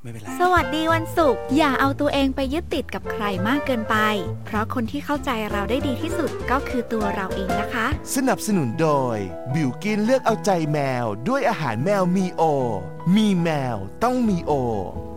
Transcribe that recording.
ไม่เป็นไรสวัสดีวันศุกร์อย่าเอาตัวเองไปยึดติดกับใครมากเกินไปเพราะคนที่เข้าใจเราได้ดีที่สุดก็คือตัวเราเองนะคะสนับสนุนโดยบิวกินเลือกเอาใจแมวด้วยอาหารแมวมีโอมีแมวต้องมีโอ